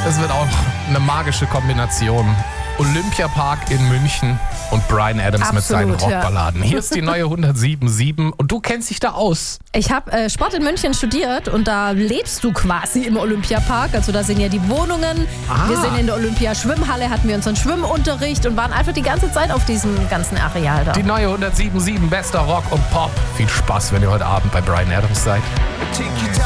Das wird auch eine magische Kombination. Olympiapark in München und Bryan Adams mit seinen Rockballaden. Hier ist die neue 107.7 und du kennst dich da aus. Ich habe Sport in München studiert und da lebst du quasi im Olympiapark. Also da sind ja die Wohnungen. Wir sind in der Olympiaschwimmhalle, hatten wir unseren Schwimmunterricht und waren einfach die ganze Zeit auf diesem ganzen Areal da. Die neue 107.7 bester Rock und Pop. Viel Spaß, wenn ihr heute Abend bei Bryan Adams seid.